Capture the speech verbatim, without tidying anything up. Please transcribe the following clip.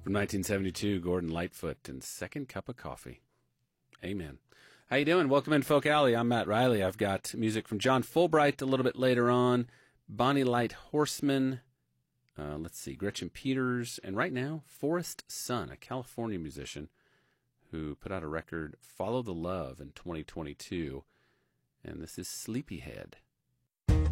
From nineteen seventy-two, Gordon Lightfoot and Second Cup of Coffee. Amen. How you doing? Welcome in Folk Alley. I'm Matt Riley. I've got music from John Fulbright a little bit later on, Bonnie Light Horseman, uh, let's see, Gretchen Peters, and right now, Forrest Sun, a California musician who put out a record, Follow the Love, in twenty twenty-two. And this is Sleepyhead.